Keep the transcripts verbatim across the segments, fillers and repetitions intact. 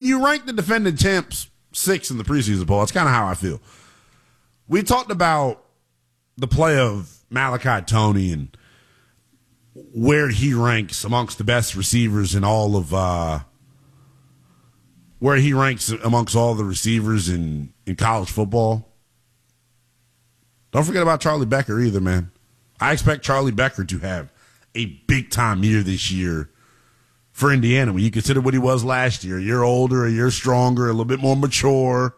you rank the defending champs six in the preseason poll. That's kind of how I feel. We talked about the play of Malachi Toney and where he ranks amongst the best receivers in all of uh, where he ranks amongst all the receivers in, in college football. Don't forget about Charlie Becker either, man. I expect Charlie Becker to have a big-time year this year for Indiana. When you consider what he was last year, a year older, a year stronger, a little bit more mature.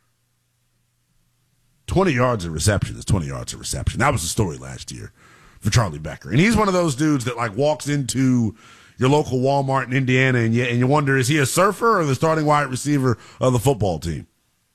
twenty yards of reception is twenty yards of reception. That was the story last year for Charlie Becker. And he's one of those dudes that, like, walks into your local Walmart in Indiana, and you, and you wonder, is he a surfer or the starting wide receiver of the football team?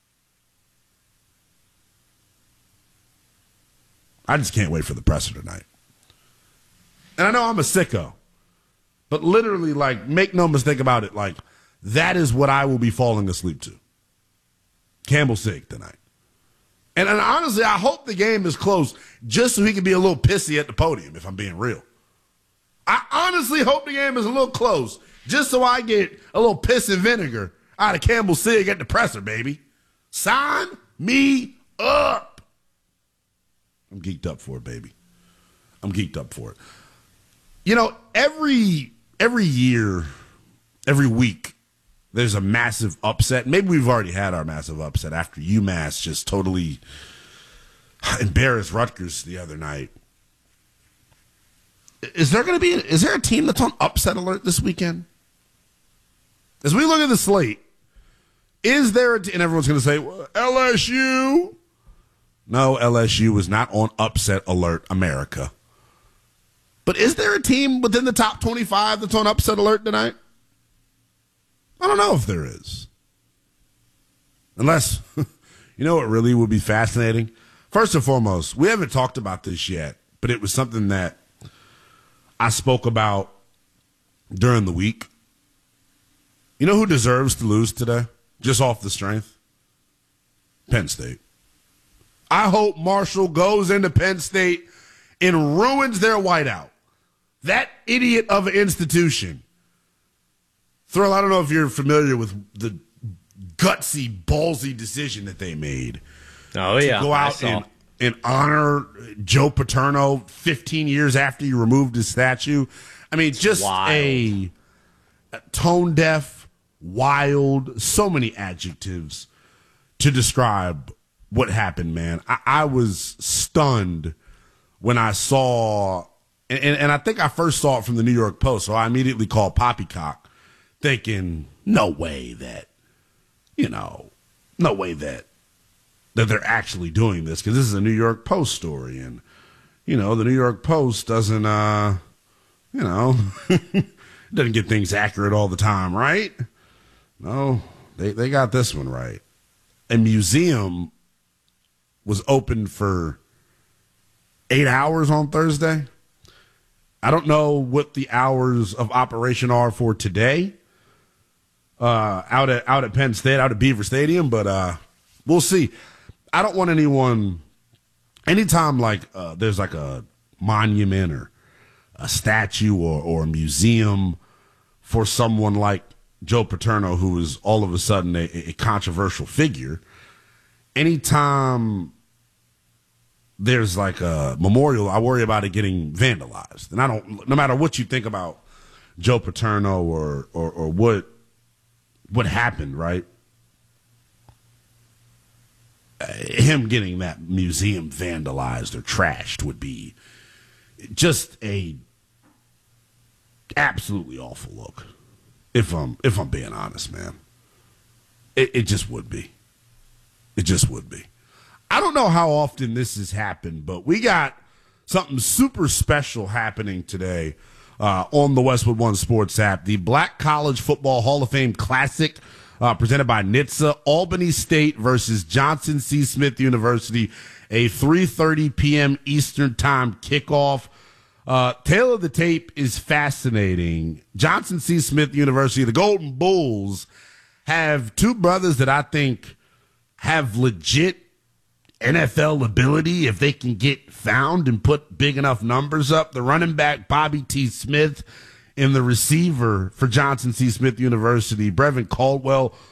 I just can't wait for the presser tonight. And I know I'm a sicko, but literally, like, make no mistake about it, like, that is what I will be falling asleep to. Campbell Sigg tonight. And, and honestly, I hope the game is close just so he can be a little pissy at the podium, if I'm being real. I honestly hope the game is a little close just so I get a little piss and vinegar out of Campbell Sigg at the presser, baby. Sign me up. I'm geeked up for it, baby. I'm geeked up for it. You know, every every year, every week, there's a massive upset. Maybe we've already had our massive upset after UMass just totally embarrassed Rutgers the other night. Is there going to be, is there a team that's on upset alert this weekend? As we look at the slate, is there, a t- and everyone's going to say, well, L S U. No, L S U is not on upset alert, America. But is there a team within the top twenty-five that's on upset alert tonight? I don't know if there is. Unless, you know what really would be fascinating? First and foremost, we haven't talked about this yet, but it was something that I spoke about during the week. You know who deserves to lose today, just off the strength? Penn State. I hope Marshall goes into Penn State and ruins their whiteout. That idiot of an institution. Thrill, I don't know if you're familiar with the gutsy, ballsy decision that they made. Oh, yeah. To go out and, and honor Joe Paterno fifteen years after he removed his statue. I mean, just a, a tone-deaf, wild, so many adjectives to describe what happened, man. I, I was stunned when I saw, and, and, and I think I first saw it from the New York Post, so I immediately called Poppycock, thinking, no way that, you know, no way that that they're actually doing this, because this is a New York Post story, and, you know, the New York Post doesn't, uh, you know, doesn't get things accurate all the time, right? No, they, they got this one right. A museum was open for eight hours on Thursday. I don't know what the hours of operation are for today uh, out at out at Penn State, out at Beaver Stadium, but uh, we'll see. I don't want anyone, anytime like uh, there's like a monument or a statue or, or a museum for someone like Joe Paterno, who is all of a sudden a, a controversial figure, anytime there's like a memorial, I worry about it getting vandalized. And I don't, no matter what you think about Joe Paterno or, or, or what, what happened, right? Uh, him getting that museum vandalized or trashed would be just a absolutely awful look. If I'm, if I'm being honest, man, it, it just would be. It just would be. I don't know how often this has happened, but we got something super special happening today uh, on the Westwood One Sports app. The Black College Football Hall of Fame Classic uh, presented by N H T S A, Albany State versus Johnson C. Smith University, a three thirty p.m. Eastern Time kickoff. Uh, Tale of the tape is fascinating. Johnson C. Smith University, the Golden Bulls, have two brothers that I think have legit N F L ability if they can get found and put big enough numbers up. The running back, Bobby T. Smith, and the receiver for Johnson C. Smith University, Brevin Caldwell,